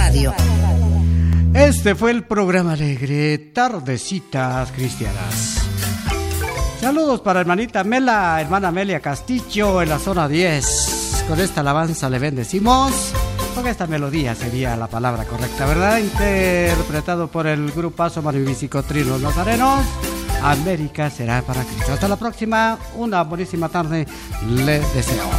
Radio. Este fue el programa alegre, Tardecitas Cristianas. Saludos para hermanita Mela, hermana Amelia Castillo en la zona 10. Con esta alabanza le bendecimos. Con esta melodía sería la palabra correcta, ¿verdad? Interpretado por el grupazo Maribísico Trinos Nazarenos. América será para Cristo. Hasta la próxima. Una buenísima tarde le deseo.